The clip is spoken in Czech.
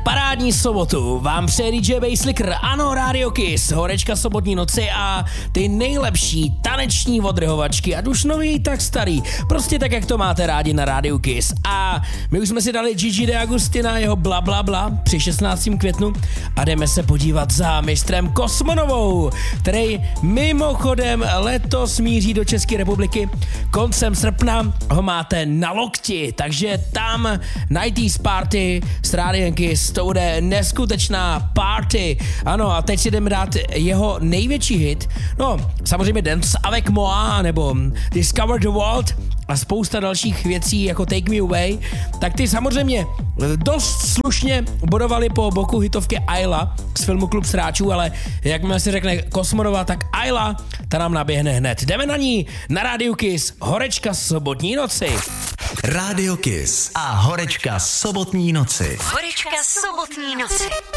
Parádní sobotu vám přeje DJ Basslicker, ano, Radio Kiss, horečka sobotní noci a ty nejlepší taneční odrhovačky, ať už nový, tak starý, prostě tak, jak to máte rádi na Radio Kiss. A my už jsme si dali Gigi D'Agostina, jeho bla bla bla při 16. květnu a jdeme se podívat za mistrem Kosmonovou, který mimochodem letos míří do České republiky. Koncem srpna ho máte na lokti, takže tam 90s Party s Rádiem Kiss, to bude neskutečná party. Ano, a teď si jdeme dát jeho největší hit, no samozřejmě Dance avec moi, nebo Discover the World a spousta dalších věcí jako Take Me Away, tak ty samozřejmě dost slušně bodovali po boku hitovky Ayla z filmu Klub sráčů, ale jakmile se řekne Kosmonova, tak Ayla, ta nám naběhne hned. Jdeme na ní, na Radio Kiss, horečka sobotní noci. Radio Kiss a horečka sobotní noci. Horečka sobotní noci.